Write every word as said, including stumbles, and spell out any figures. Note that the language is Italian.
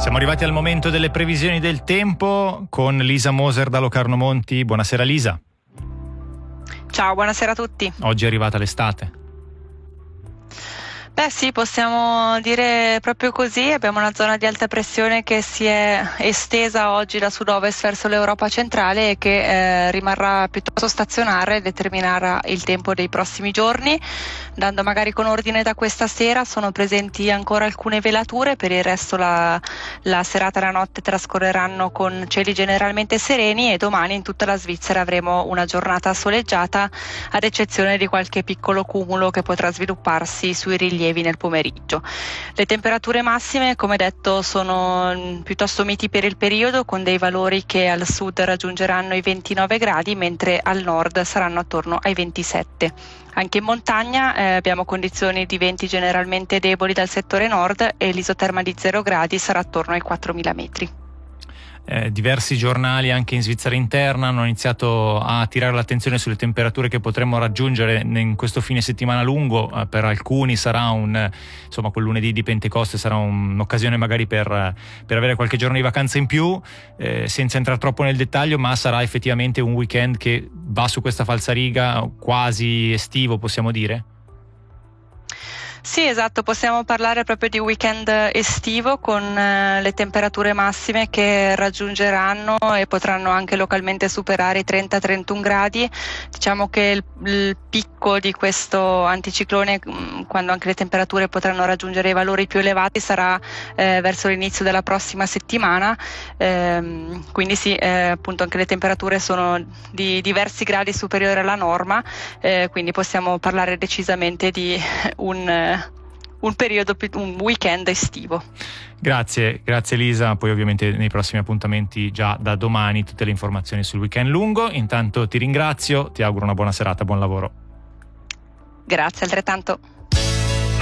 Siamo arrivati al momento delle previsioni del tempo con Lisa Moser da Locarno Monti. Buonasera Lisa. Ciao, buonasera a tutti. Oggi è arrivata l'estate. Beh sì, possiamo dire proprio così. Abbiamo una zona di alta pressione che si è estesa oggi da sud-ovest verso l'Europa centrale e che eh, rimarrà piuttosto stazionaria e determinerà il tempo dei prossimi giorni. Dando magari con ordine da questa sera, sono presenti ancora alcune velature, per il resto la, la serata e la notte trascorreranno con cieli generalmente sereni e domani in tutta la Svizzera avremo una giornata soleggiata, ad eccezione di qualche piccolo cumulo che potrà svilupparsi sui rilievi nel pomeriggio. Le temperature massime, come detto, sono piuttosto miti per il periodo, con dei valori che al sud raggiungeranno i ventinove gradi, mentre al nord saranno attorno ai ventisette. Anche in montagna eh, abbiamo condizioni di venti generalmente deboli dal settore nord e l'isoterma di zero gradi sarà attorno ai quattromila metri. Eh, diversi giornali anche in Svizzera interna hanno iniziato a tirare l'attenzione sulle temperature che potremmo raggiungere in questo fine settimana lungo. Eh, per alcuni sarà un insomma quel lunedì di Pentecoste sarà un'occasione magari per, per avere qualche giorno di vacanza in più, eh, senza entrare troppo nel dettaglio, ma sarà effettivamente un weekend che va su questa falsariga quasi estivo, possiamo dire? Sì, esatto, possiamo parlare proprio di weekend estivo con eh, le temperature massime che raggiungeranno e potranno anche localmente superare i trenta trentuno gradi. Diciamo che il, il picco di questo anticiclone, mh, quando anche le temperature potranno raggiungere i valori più elevati, sarà eh, verso l'inizio della prossima settimana, ehm, quindi sì, eh, appunto anche le temperature sono di diversi gradi superiori alla norma, eh, quindi possiamo parlare decisamente di un un periodo, un weekend estivo. Grazie, grazie Lisa. Poi ovviamente nei prossimi appuntamenti già da domani tutte le informazioni sul weekend lungo. Intanto ti ringrazio, ti auguro una buona serata, buon lavoro. Grazie, altrettanto.